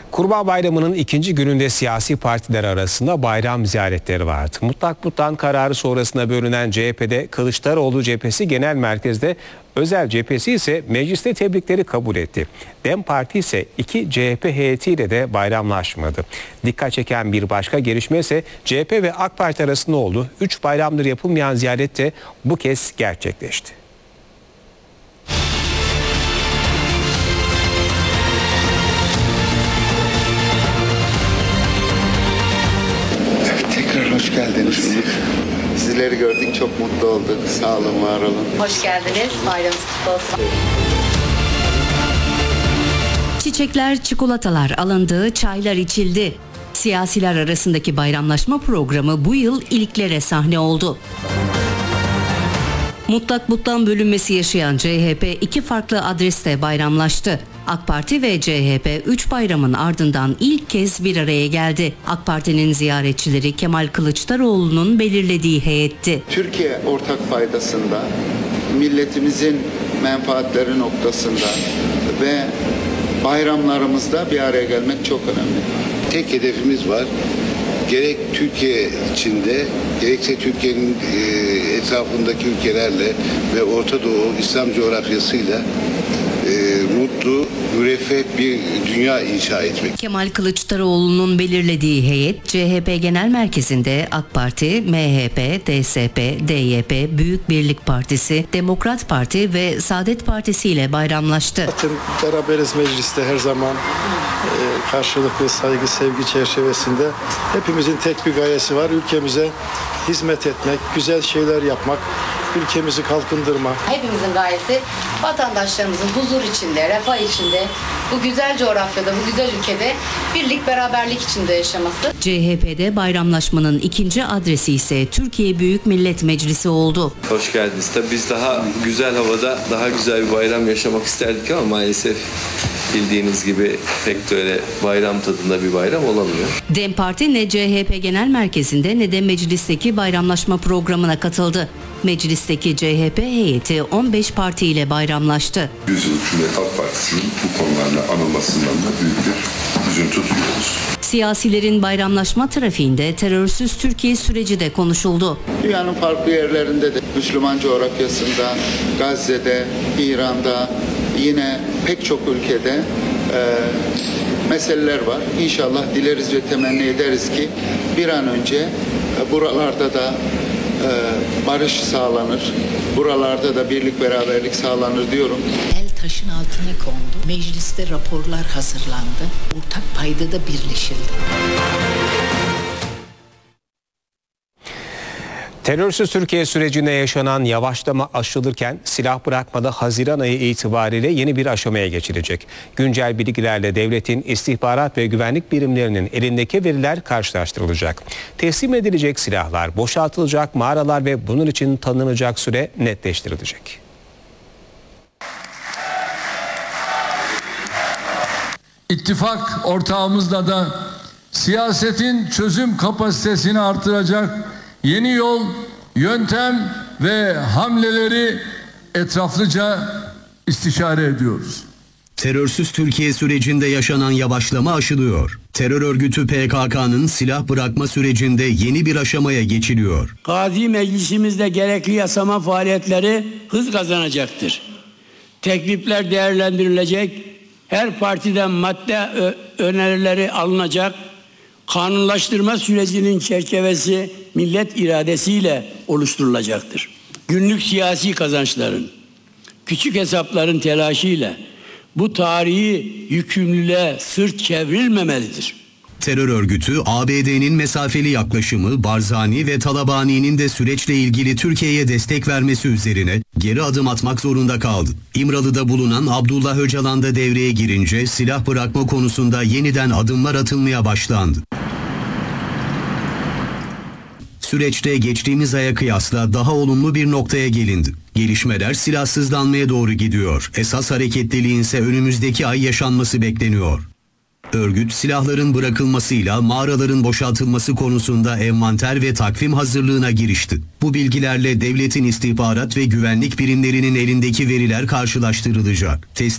Kurban Bayramı'nın ikinci gününde siyasi partiler arasında bayram ziyaretleri vardı. Mutlak kararı sonrasında bölünen CHP'de Kılıçdaroğlu cephesi genel merkezde, Özel cephesi ise mecliste tebrikleri kabul etti. DEM Parti ise iki CHP heyetiyle de bayramlaşmadı. Dikkat çeken bir başka gelişme ise CHP ve AK Parti arasında oldu. 3 bayramdır yapılmayan ziyaret de bu kez gerçekleşti. Tekrar hoş geldiniz. Sizleri gördük, çok mutlu olduk. Sağ olun, var olun. Hoş geldiniz. Bayramınız kutlu olsun. Çiçekler, çikolatalar alındı, çaylar içildi. Siyasiler arasındaki bayramlaşma programı bu yıl iliklere sahne oldu. Mutlaktan bölünmesi yaşayan CHP iki farklı adreste bayramlaştı. AK Parti ve CHP 3 bayramın ardından ilk kez bir araya geldi. AK Parti'nin ziyaretçileri Kemal Kılıçdaroğlu'nun belirlediği heyetti. Türkiye ortak paydasında, milletimizin menfaatleri noktasında ve bayramlarımızda bir araya gelmek çok önemli. Tek hedefimiz var. Gerek Türkiye içinde, gerekse Türkiye'nin etrafındaki ülkelerle ve Orta Doğu İslam coğrafyasıyla mutlu, müreffeh bir dünya inşa etmek. Kemal Kılıçdaroğlu'nun belirlediği heyet CHP Genel Merkezi'nde AK Parti, MHP, DSP, DYP, Büyük Birlik Partisi, Demokrat Parti ve Saadet Partisi ile bayramlaştı. Zaten beraberiz mecliste her zaman, karşılıklı saygı, sevgi çerçevesinde. Hepimizin tek bir gayesi var, ülkemize hizmet etmek, güzel şeyler yapmak, ülkemizi kalkındırmak. Hepimizin gayesi vatandaşlarımızın huzur içinde, refah içinde, bu güzel coğrafyada, bu güzel ülkede birlik, beraberlik içinde yaşaması. CHP'de bayramlaşmanın ikinci adresi ise Türkiye Büyük Millet Meclisi oldu. Hoş geldiniz. Tabii biz daha güzel havada, daha güzel bir bayram yaşamak isterdik ama maalesef bildiğiniz gibi pek de öyle bayram tadında bir bayram olamıyor. DEM Parti ne CHP Genel Merkezi'nde ne de meclisteki bayramlaşma programına katıldı. Meclisteki CHP heyeti 15 partiyle bayramlaştı. Yüzyıllık Cumhuriyet Halk Partisi'nin bu konularla anılmasından da büyük bir üzüntü duyuyoruz. Siyasilerin bayramlaşma trafiğinde terörsüz Türkiye süreci de konuşuldu. Dünyanın farklı yerlerinde de, Müslüman coğrafyasında, Gazze'de, İran'da, yine pek çok ülkede meseleler var. İnşallah dileriz ve temenni ederiz ki bir an önce buralarda da barış sağlanır. Buralarda da birlik, beraberlik sağlanır diyorum. El taşın altına kondu. Mecliste raporlar hazırlandı. Ortak paydada birleşildi. Terörsüz Türkiye sürecinde yaşanan yavaşlama aşılırken silah bırakmada Haziran ayı itibariyle yeni bir aşamaya geçilecek. Güncel bilgilerle devletin istihbarat ve güvenlik birimlerinin elindeki veriler karşılaştırılacak. Teslim edilecek silahlar, boşaltılacak mağaralar ve bunun için tanınacak süre netleştirilecek. İttifak ortağımızla da siyasetin çözüm kapasitesini artıracak yeni yol, yöntem ve hamleleri etraflıca istişare ediyoruz. Terörsüz Türkiye sürecinde yaşanan yavaşlama aşılıyor. Terör örgütü PKK'nın silah bırakma sürecinde yeni bir aşamaya geçiliyor. Gazi Meclisimizde gerekli yasama faaliyetleri hız kazanacaktır. Teklifler değerlendirilecek, her partiden madde önerileri alınacak, kanunlaştırma sürecinin çerçevesi millet iradesiyle oluşturulacaktır. Günlük siyasi kazançların, küçük hesapların telaşıyla bu tarihi yükümlülüğe sırt çevrilmemelidir. Terör örgütü ABD'nin mesafeli yaklaşımı, Barzani ve Talabani'nin de süreçle ilgili Türkiye'ye destek vermesi üzerine geri adım atmak zorunda kaldı. İmralı'da bulunan Abdullah Öcalan da devreye girince silah bırakma konusunda yeniden adımlar atılmaya başlandı. Süreçte geçtiğimiz aya kıyasla daha olumlu bir noktaya gelindi. Gelişmeler silahsızlanmaya doğru gidiyor. Esas hareketliliğin ise önümüzdeki ay yaşanması bekleniyor. Örgüt silahların bırakılmasıyla mağaraların boşaltılması konusunda envanter ve takvim hazırlığına girişti. Bu bilgilerle devletin istihbarat ve güvenlik birimlerinin elindeki veriler karşılaştırılacak.